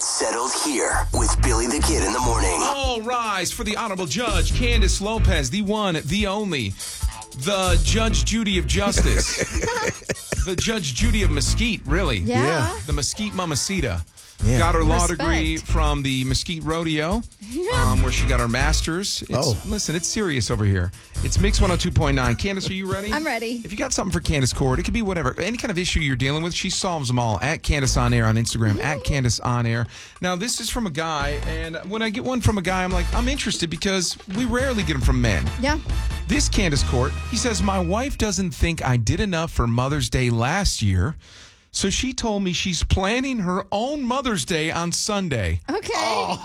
Get settled here with Billy the Kid in the morning. All rise for the Honorable Judge Candace Lopez, the one, the only, the Judge Judy of Justice. The Judge Judy of Mesquite, really. Yeah. The Mesquite Mamacita. Yeah. Got her law Respect. degree from the Mesquite Rodeo, where she got her master's. Listen, it's serious over here. It's Mix 102.9. Candace, are you ready? I'm ready. If you got something for Candace Cord, it could be whatever. Any kind of issue you're dealing with, she solves them all. At Candace On Air on Instagram, at Candace On Air. Now, this is from a guy, and when I get one from a guy, I'm like, I'm interested because we rarely get them from men. Yeah. This Candace Court, he says, my wife doesn't think I did enough for Mother's Day last year, so she told me she's planning her own Mother's Day on Sunday. Okay.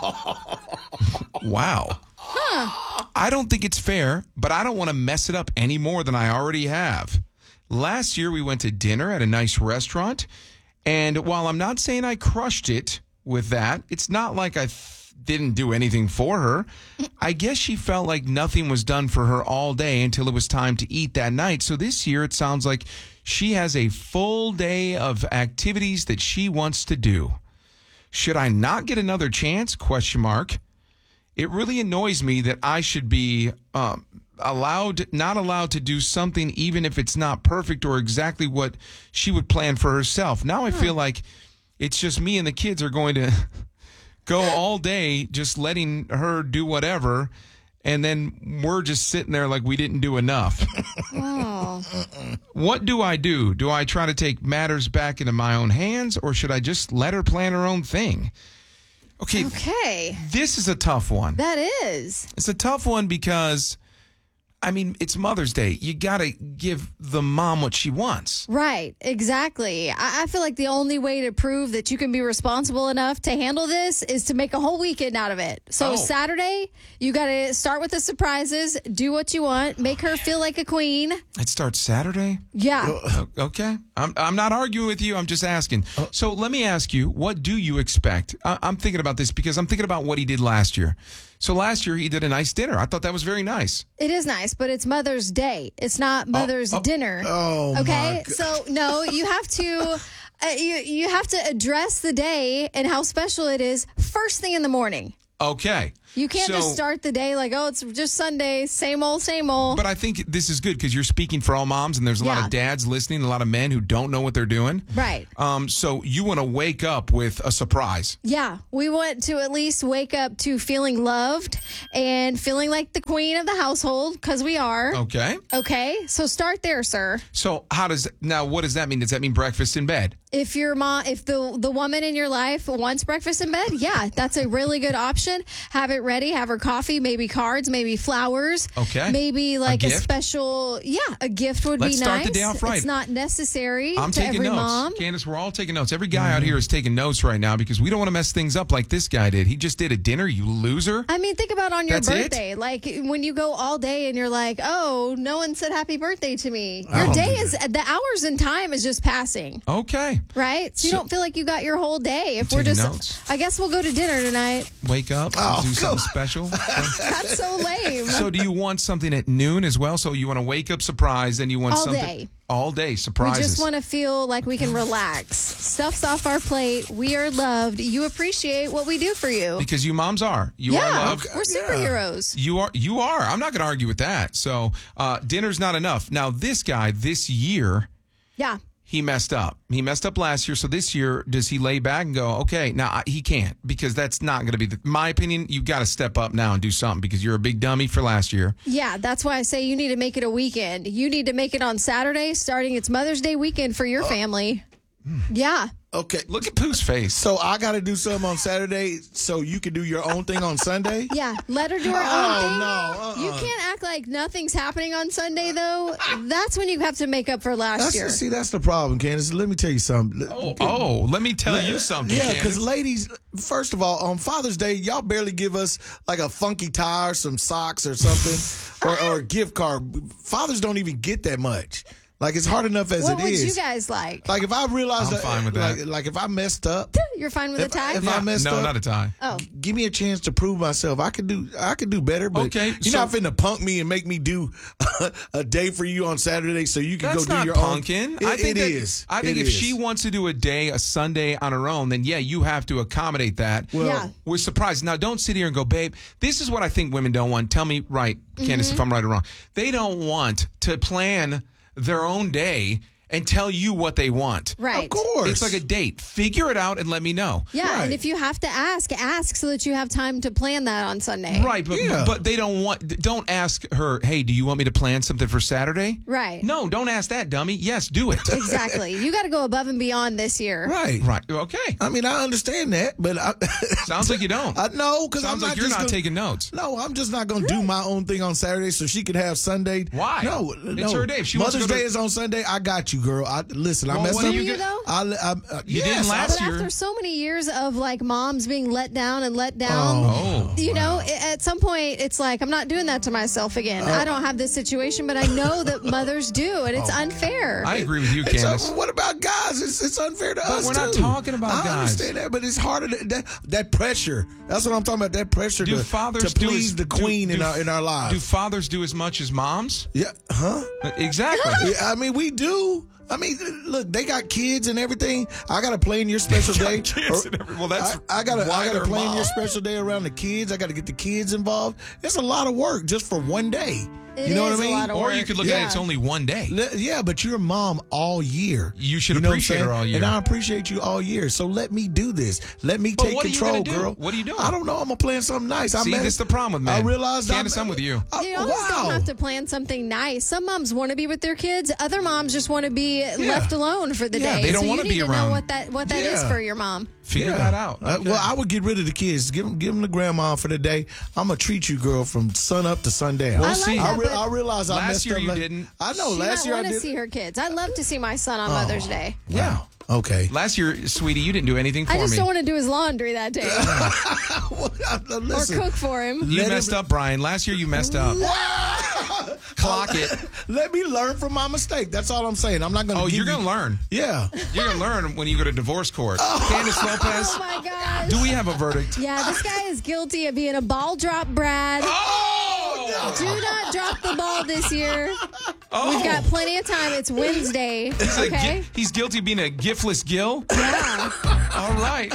Wow. I don't think it's fair, but I don't want to mess it up any more than I already have. Last year, we went to dinner at a nice restaurant, and while I'm not saying I crushed it with that, it's not like I didn't do anything for her. I guess she felt like nothing was done for her all day until it was time to eat that night. So this year, it sounds like she has a full day of activities that she wants to do. Should I not get another chance? Question mark. It really annoys me that I should be not allowed to do something even if it's not perfect or exactly what she would plan for herself. Now I feel like it's just me and the kids are going to go all day just letting her do whatever, and then we're just sitting there like we didn't do enough. What do I do? Do I try to take matters back into my own hands, or should I just let her plan her own thing? Okay. This is a tough one. That is. It's a tough one because, I mean, it's Mother's Day. You got to give the mom what she wants. Right. Exactly. I feel like the only way to prove that you can be responsible enough to handle this is to make a whole weekend out of it. So Saturday, you got to start with the surprises, do what you want, make her feel like a queen. It starts Saturday? Yeah. Okay. I'm not arguing with you. I'm just asking. So let me ask you, what do you expect? I'm thinking about this because I'm thinking about what he did last year. So last year he did a nice dinner. I thought that was very nice. It is nice, but it's Mother's Day. It's not Mother's dinner. Oh, okay? my God. So no, you have to you have to address the day and how special it is first thing in the morning. Okay. You can't just start the day like, oh, it's just Sunday, same old, same old. But I think this is good because you're speaking for all moms, and there's a lot of dads listening, a lot of men who don't know what they're doing. Right. So you want to wake up with a surprise. Yeah. We want to at least wake up to feeling loved and feeling like the queen of the household, because we are. Okay. Okay. So start there, sir. So what does that mean? Does that mean breakfast in bed? If your mom, if the woman in your life wants breakfast in bed, yeah, that's a really good option. Have it ready, have her coffee, maybe cards, maybe flowers. Okay. Maybe like a gift? special, a gift would Let's be start nice. the day off right. It's not necessary I'm to taking every notes. mom. Candace, we're all taking notes. Every guy out here is taking notes right now because we don't want to mess things up like this guy did. He just did a dinner, you loser. I mean, think about on your That's it? birthday. Like when you go all day and you're like, oh, no one said happy birthday to me. Your day is, the hours and time is just passing. Okay. Right? So you don't feel like you got your whole day. If we're taking just, notes. I guess we'll go to dinner tonight. Wake up, do something special. That's so lame. So do you want something at noon as well? So you want to wake up surprised, and you want All something day. all day We surprises. just want to feel like we can relax. Stuff's off our plate. We are loved. You appreciate what we do for you. because you moms are. You are loved. We're superheroes. You are. I'm not going to argue with that. So dinner's not enough. Now this guy this year, Yeah. he messed up. He messed up last year. So this year, does he lay back and go, okay, now he can't, because that's not going to be my opinion. You got to step up now and do something because you're a big dummy for last year. Yeah, that's why I say you need to make it a weekend. You need to make it on Saturday, starting it's Mother's Day weekend for your family. Yeah. Okay. Look at Pooh's face. So I got to do something on Saturday so you can do your own thing on Sunday? Yeah, let her do her own thing. No. You can't act like nothing's happening on Sunday, though. That's when you have to make up for last year. See, that's the problem, Candace. Let me tell you something. Let me tell you something. Yeah, Candace. because ladies, first of all, on Father's Day, y'all barely give us like a funky tie or some socks or something or a gift card. Fathers don't even get that much. Like, it's hard enough as What it would is. you guys like? Like, if I realized I'm fine with that. Like, if I messed up, You're fine with a tie? if I messed no, up, not a tie. Oh. give me a chance to prove myself. I could do better, but Okay, you're so- not finna punk me and make me do a day for you on Saturday so you can That's go do not your punking. own. I think it that- is. I think It if is. she wants to do a Sunday on her own, then yeah, you have to accommodate that. Yeah. We're surprised. Now, don't sit here and go, babe, this is what I think women don't want. Tell me, right, Candace, if I'm right or wrong. They don't want to plan their own day and tell you what they want. Right. Of course. It's like a date. Figure it out and let me know. Yeah, Right. and if you have to ask so that you have time to plan that on Sunday. Right, but they don't ask her, hey, do you want me to plan something for Saturday? Right. No, don't ask that, dummy. Yes, do it. Exactly. You got to go above and beyond this year. Right. Right. Okay. I mean, I understand that, but Sounds like you don't. no, because I'm Sounds not like you're just not gonna, taking notes. No, I'm just not going to do my own thing on Saturday so she can have Sunday. Why? No, It's her day. If she wants to Mother's go to- Day is on Sunday. I got you, girl. Listen, I Well, messed what up. do you Do you, get- though? You yes, didn't last But year. after so many years of like moms being let down and let down, Oh. you know, at some point it's like, I'm not doing that to myself again. I don't have this situation, but I know that mothers do, and it's unfair. I agree with you, It's, Candace. what about guys? It's unfair to us. we're not too. talking about I guys. understand that, but it's harder. That pressure. That's what I'm talking about. That pressure Do to fathers to do please as- the queen do- in our Do lives. fathers do as much as moms? Yeah. Huh? Exactly. Yeah, I mean, we do. I mean, look, they got kids and everything. I got to plan your special day. kids and everything. Well, that's I got why to they're plan your moms. special day around the kids. I got to get the kids involved. It's a lot of work just for one day. It you know is what I a mean? lot of Or you work. could look at it, Yeah. it's only one day. Yeah, but you're a mom all year. You should know what I'm appreciate her saying? all year. And I appreciate you all year. So let me do this. Let me But take what are you control, gonna do? girl. What are you doing? I don't know. I'm gonna plan something nice. See, this is the problem with men. I realized Candace, I'm with you. You always don't have to plan something nice. Some moms want to be with their kids. Other moms just want to be left alone for the Yeah, day. they don't so wanna you need be to around. know what that is Yeah. for your mom. Figure that out. Well, I would get rid of the kids. Give them to grandma for the day. I'm gonna treat you, girl, from sun up to sundown. We'll I like see. that, but I realized I last messed year up. you didn't. I know. She Last might year I want to did. see her kids. I love to see my son on Mother's Day. Yeah. Okay. Last year, sweetie, you didn't do anything for I just me. don't want to do his laundry that day or Listen, cook for him. You Let messed him- up, Brian. Last year you messed up. Clock it. let me learn from my mistake. That's all I'm saying. I'm not gonna. Oh, give you're you- going to learn. Yeah. You're going to learn when you go to divorce court. Candace Lopez, Oh my gosh. do we have a verdict? Yeah, this guy is guilty of being a ball drop Brad. Oh! Do not drop the ball this year. Oh! We've got plenty of time. It's Wednesday. Okay? He's guilty of being a giftless Gil? Yeah. All right.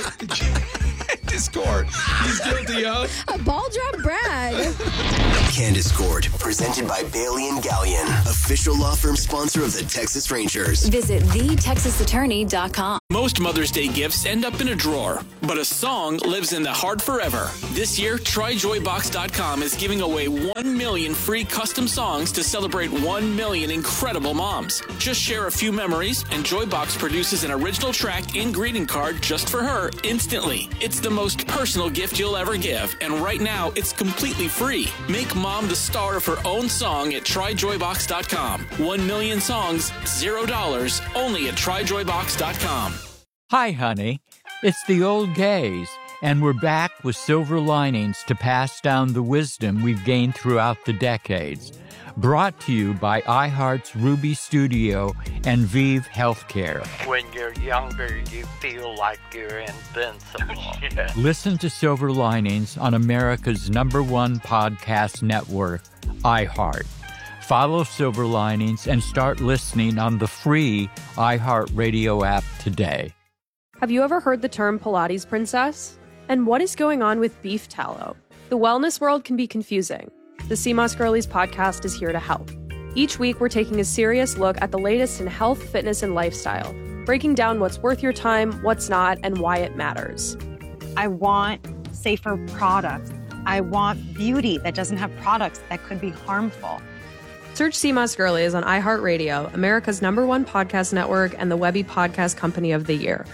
Discord. He's guilty of. A ball drop Brad. Candace Court, presented by Bailey and Gallion, official law firm sponsor of the Texas Rangers. Visit thetexasattorney.com. Most Mother's Day gifts end up in a drawer, but a song lives in the heart forever. This year, TryJoyBox.com is giving away 1 million free custom songs to celebrate 1 million incredible moms. Just share a few memories, and Joybox produces an original track and greeting card just for her instantly. It's the most personal gift you'll ever give, and right now, it's completely free. Make mom the star of her own song at TryJoyBox.com. 1 million songs, $0, only at TryJoyBox.com. Hi, honey. It's the old gays, and we're back with silver linings to pass down the wisdom we've gained throughout the decades. Brought to you by iHeart's Ruby Studio and Vive Healthcare. When you're younger, you feel like you're invincible. Listen to Silver Linings on America's #1 podcast network, iHeart. Follow Silver Linings and start listening on the free iHeartRadio app today. Have you ever heard the term Pilates princess? And what is going on with beef tallow? The wellness world can be confusing. The CMOS Girlies podcast is here to help. Each week, we're taking a serious look at the latest in health, fitness, and lifestyle, breaking down what's worth your time, what's not, and why it matters. I want safer products. I want beauty that doesn't have products that could be harmful. Search CMOS Girlies on iHeartRadio, America's #1 podcast network and the Webby Podcast Company of the Year.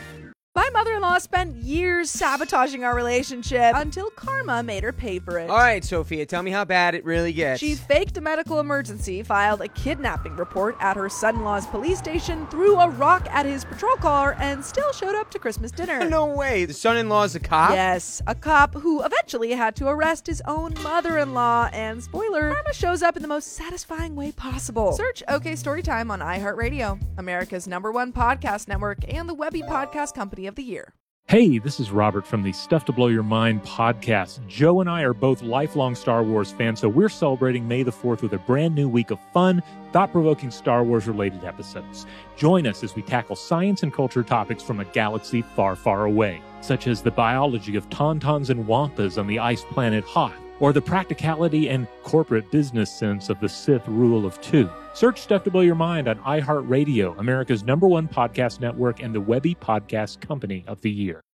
My mother-in-law spent years sabotaging our relationship until karma made her pay for it. All right, Sophia, tell me how bad it really gets. She faked a medical emergency, filed a kidnapping report at her son-in-law's police station, threw a rock at his patrol car, and still showed up to Christmas dinner. No way. The son-in-law's a cop? Yes, a cop who eventually had to arrest his own mother-in-law. And spoiler, karma shows up in the most satisfying way possible. Search OK Storytime on iHeartRadio, America's #1 podcast network, and the Webby Podcast Company of the Year. Hey, this is Robert from the Stuff to Blow Your Mind podcast. Joe and I are both lifelong Star Wars fans, so we're celebrating May the 4th with a brand new week of fun, thought-provoking Star Wars-related episodes. Join us as we tackle science and culture topics from a galaxy far, far away, such as the biology of tauntauns and wampas on the ice planet Hoth, or the practicality and corporate business sense of the Sith rule of two. Search Stuff to Blow Your Mind on iHeartRadio, America's #1 podcast network, and the Webby Podcast Company of the Year.